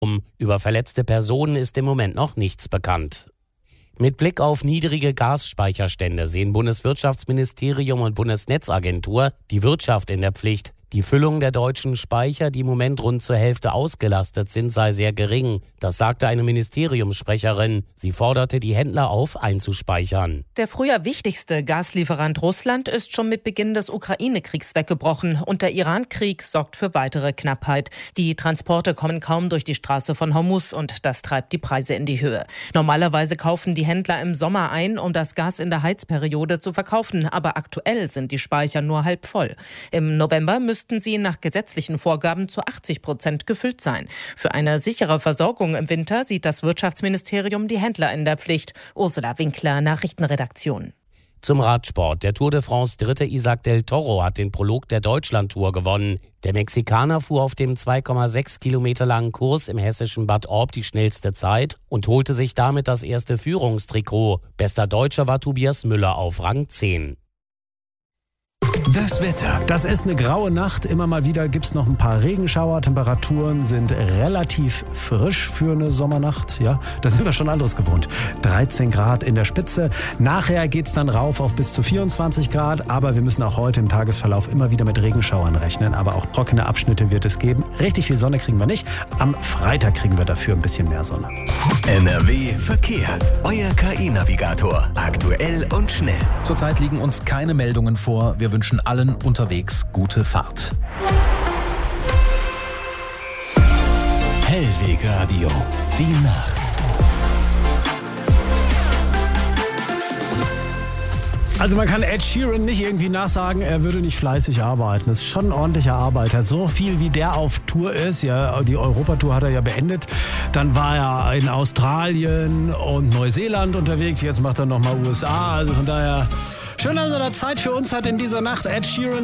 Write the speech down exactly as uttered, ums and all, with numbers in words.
Über verletzte Personen ist im Moment noch nichts bekannt. Mit Blick auf niedrige Gasspeicherstände sehen Bundeswirtschaftsministerium und Bundesnetzagentur die Wirtschaft in der Pflicht. Die Füllung der deutschen Speicher, die im Moment rund zur Hälfte ausgelastet sind, sei sehr gering. Das sagte eine Ministeriumssprecherin. Sie forderte die Händler auf, einzuspeichern. Der früher wichtigste Gaslieferant Russland ist schon mit Beginn des Ukraine-Kriegs weggebrochen und der Iran-Krieg sorgt für weitere Knappheit. Die Transporte kommen kaum durch die Straße von Hormuz und das treibt die Preise in die Höhe. Normalerweise kaufen die Händler im Sommer ein, um das Gas in der Heizperiode zu verkaufen, aber aktuell sind die Speicher nur halb voll. Im November müssen müssten sie nach gesetzlichen Vorgaben zu achtzig Prozent gefüllt sein. Für eine sichere Versorgung im Winter sieht das Wirtschaftsministerium die Händler in der Pflicht. Ursula Winkler, Nachrichtenredaktion. Zum Radsport. Der Tour de France Dritte Isaac del Toro hat den Prolog der Deutschlandtour gewonnen. Der Mexikaner fuhr auf dem zwei Komma sechs Kilometer langen Kurs im hessischen Bad Orb die schnellste Zeit und holte sich damit das erste Führungstrikot. Bester Deutscher war Tobias Müller auf Rang zehn. Das Wetter. Das ist eine graue Nacht. Immer mal wieder gibt es noch ein paar Regenschauer. Temperaturen sind relativ frisch für eine Sommernacht. Ja, da sind wir schon anderes gewohnt. dreizehn Grad in der Spitze. Nachher geht es dann rauf auf bis zu vierundzwanzig Grad. Aber wir müssen auch heute im Tagesverlauf immer wieder mit Regenschauern rechnen. Aber auch trockene Abschnitte wird es geben. Richtig viel Sonne kriegen wir nicht. Am Freitag kriegen wir dafür ein bisschen mehr Sonne. N R W Verkehr. Euer K I-Navigator. Aktuell und schnell. Zurzeit liegen uns keine Meldungen vor. Wir wünschen allen unterwegs gute Fahrt. Hellwegradio. Die Nacht. Also man kann Ed Sheeran nicht irgendwie nachsagen, er würde nicht fleißig arbeiten. Das ist schon ein ordentlicher Arbeiter. So viel wie der auf Tour ist, ja, die Europatour hat er ja beendet. Dann war er in Australien und Neuseeland unterwegs. Jetzt macht er nochmal U S A. Also von daher schön, dass er da Zeit für uns hat in dieser Nacht. Ed Sheeran.